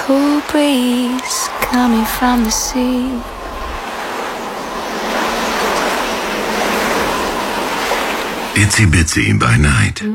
cool breeze coming from the sea. Itsy Bitsy by Night.